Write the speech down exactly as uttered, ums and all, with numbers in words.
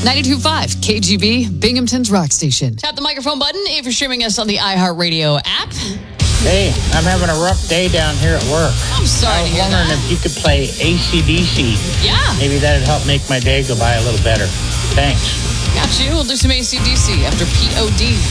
ninety-two point five K G B, Binghamton's rock station. Tap the microphone button if you're streaming us on the iHeartRadio app. Hey, I'm having a rough day down here at work. I'm sorry I was to hear wondering that. if you could play A C D C. Yeah. Maybe that'd help make my day go by a little better. Thanks. Got you. We'll do some A C D C after P O D.